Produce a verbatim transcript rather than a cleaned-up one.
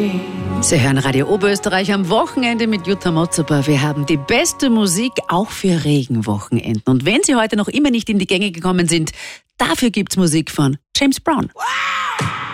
Sie hören Radio Oberösterreich am Wochenende mit Jutta Motzeper. Wir haben die beste Musik auch für Regenwochenenden. Und wenn Sie heute noch immer nicht in die Gänge gekommen sind, dafür gibt's Musik von James Brown.